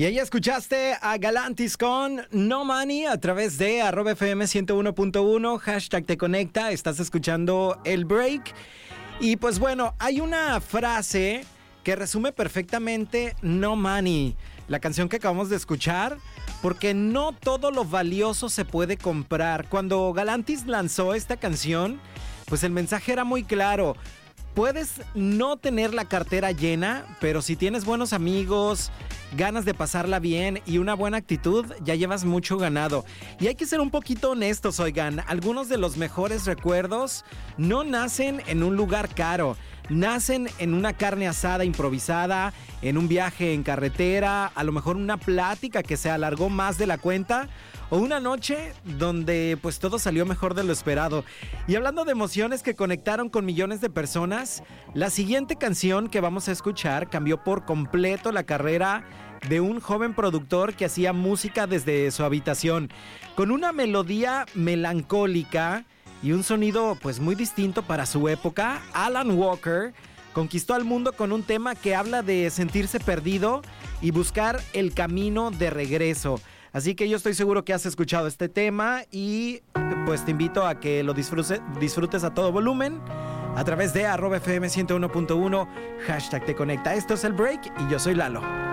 Y ahí escuchaste a Galantis con No Money a través de @FM 101.1, hashtag te conecta, estás escuchando El Break. Y pues bueno, hay una frase que resume perfectamente No Money, la canción que acabamos de escuchar, porque no todo lo valioso se puede comprar. Cuando Galantis lanzó esta canción, pues el mensaje era muy claro. Puedes no tener la cartera llena, pero si tienes buenos amigos, ganas de pasarla bien y una buena actitud, ya llevas mucho ganado. Y hay que ser un poquito honestos, oigan. Algunos de los mejores recuerdos no nacen en un lugar caro. Nacen en una carne asada improvisada, en un viaje en carretera, a lo mejor una plática que se alargó más de la cuenta, o una noche donde pues todo salió mejor de lo esperado. Y hablando de emociones que conectaron con millones de personas, la siguiente canción que vamos a escuchar cambió por completo la carrera de un joven productor que hacía música desde su habitación, con una melodía melancólica y un sonido pues muy distinto para su época. Alan Walker conquistó al mundo con un tema que habla de sentirse perdido y buscar el camino de regreso. Así que yo estoy seguro que has escuchado este tema y pues te invito a que lo disfrutes a todo volumen a través de @FM 101.1, hashtag te conecta. Esto es El Break y yo soy Lalo.